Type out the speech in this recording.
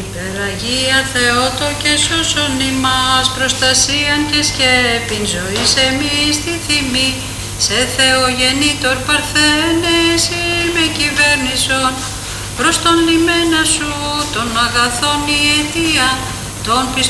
Υπεραγία Θεότο και σώσον ημάς, προστασίαν και σκέπην ζωής εμείς τη θυμή. Σε Θεογεννήτωρ Παρθένες με κυβέρνησον, προς τον λιμένα σου των αγαθών η αιτία, των πιστών